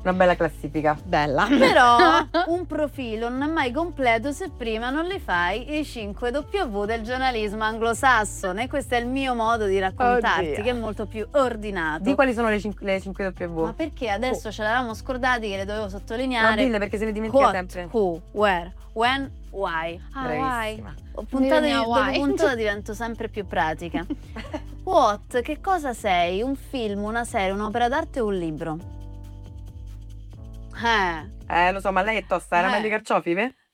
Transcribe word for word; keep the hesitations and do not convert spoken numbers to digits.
Una bella classifica. Bella. Però un profilo non è mai completo se prima non li fai i cinque W del giornalismo anglosassone. Questo è il mio modo di raccontarti, Oddio. che è molto più ordinato. Di quali sono le, cin- le cinque W? Ma perché adesso ce l'avevamo scordati che le dovevo No, sottolineare. dille perché se ne dimentica What, sempre. who, where, when, why. Ah, Bravissima. Puntata di, Bisogna dopo why. puntata divento sempre più pratica. What, che cosa sei? Un film, una serie, un'opera d'arte o un libro? Eh, Eh, lo so, ma lei è tosta, era Eh. meglio i carciofi, beh?